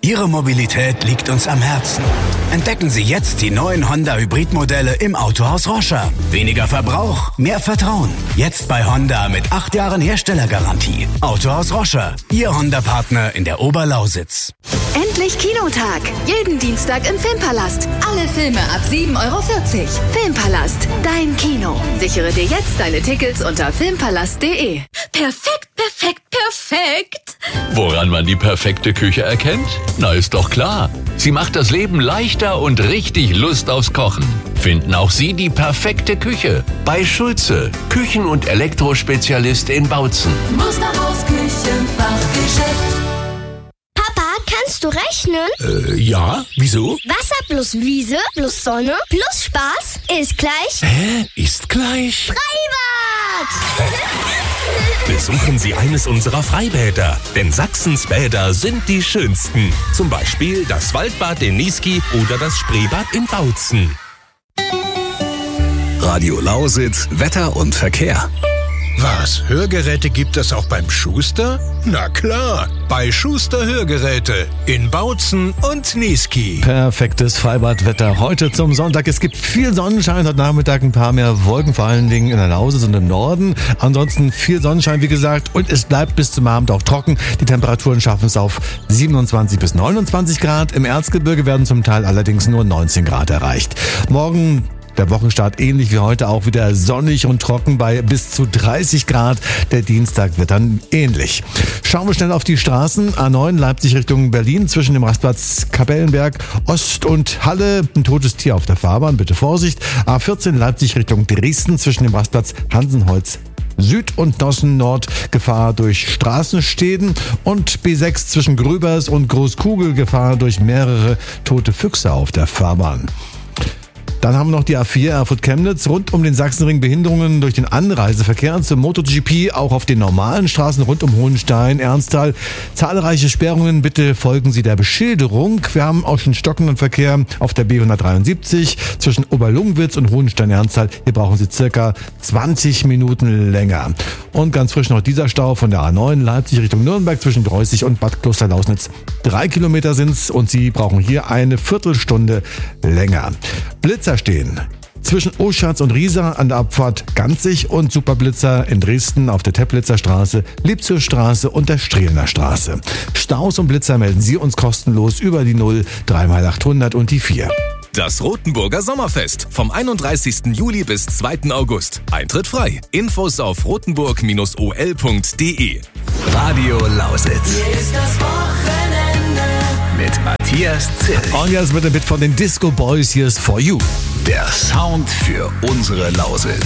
Ihre Mobilität liegt uns am Herzen. Entdecken Sie jetzt die neuen Honda Hybridmodelle im Autohaus Roscher. Weniger Verbrauch, mehr Vertrauen. Jetzt bei Honda mit 8 Jahren Herstellergarantie. Autohaus Roscher, Ihr Honda-Partner in der Oberlausitz. Endlich Kinotag. Jeden Dienstag im Filmpalast. Alle Filme ab 7,40 Euro. Filmpalast, dein Kino. Sichere dir jetzt deine Tickets unter filmpalast.de. Perfekt, perfekt, perfekt. Woran man die perfekte Küche erkennt? Na, ist doch klar. Sie macht das Leben leichter und richtig Lust aufs Kochen. Finden auch Sie die perfekte Küche bei Schulze, Küchen- und Elektrospezialist in Bautzen. Musterhaus Küchenfachgeschäft. Papa, kannst du rechnen? Ja, wieso? Wasser plus Wiese plus Sonne plus Spaß ist gleich... Hä? Ist gleich? Freibad! Besuchen Sie eines unserer Freibäder, denn Sachsens Bäder sind die schönsten. Zum Beispiel das Waldbad in Niesky oder das Spreebad in Bautzen. Radio Lausitz, Wetter und Verkehr. Was, Hörgeräte gibt es auch beim Schuster? Na klar, bei Schuster Hörgeräte in Bautzen und Niesky. Perfektes Freibadwetter heute zum Sonntag. Es gibt viel Sonnenschein, heute Nachmittag ein paar mehr Wolken, vor allen Dingen in der Lausitz und im Norden. Ansonsten viel Sonnenschein, wie gesagt, und es bleibt bis zum Abend auch trocken. Die Temperaturen schaffen es auf 27 bis 29 Grad. Im Erzgebirge werden zum Teil allerdings nur 19 Grad erreicht. Morgen der Wochenstart ähnlich wie heute auch wieder sonnig und trocken bei bis zu 30 Grad. Der Dienstag wird dann ähnlich. Schauen wir schnell auf die Straßen. A9 Leipzig Richtung Berlin zwischen dem Rastplatz Kapellenberg, Ost und Halle. Ein totes Tier auf der Fahrbahn, bitte Vorsicht. A14 Leipzig Richtung Dresden zwischen dem Rastplatz Hansenholz Süd und Nossen Nord, Gefahr durch Straßenstäden, und B6 zwischen Grübers und Großkugel, Gefahr durch mehrere tote Füchse auf der Fahrbahn. Dann haben wir noch die A4 Erfurt-Chemnitz, rund um den Sachsenring Behinderungen durch den Anreiseverkehr zum MotoGP, auch auf den normalen Straßen rund um Hohenstein, Ernsthal. Zahlreiche Sperrungen, bitte folgen Sie der Beschilderung. Wir haben auch schon stockenden Verkehr auf der B173 zwischen Oberlungwitz und Hohenstein-Ernsthal. Hier brauchen Sie circa 20 Minuten länger. Und ganz frisch noch dieser Stau von der A9 Leipzig Richtung Nürnberg zwischen Dreußig und Bad Klosterlausnitz. 3 Kilometer sind's und Sie brauchen hier eine Viertelstunde länger. Blitzer stehen zwischen Oschatz und Riesa an der Abfahrt Ganzig und Superblitzer in Dresden auf der Teplitzer Straße, Liebzürstraße und der Strehlener Straße. Staus und Blitzer melden Sie uns kostenlos über die 0 3x800 und die 4. Das Rotenburger Sommerfest vom 31. Juli bis 2. August. Eintritt frei. Infos auf rotenburg-ol.de. Radio Lausitz. Hier ist das Wochenende Mit Matthias Zill. Und jetzt bitte mit von den Disco Boys, hier ist For You. Der Sound für unsere Lausitz.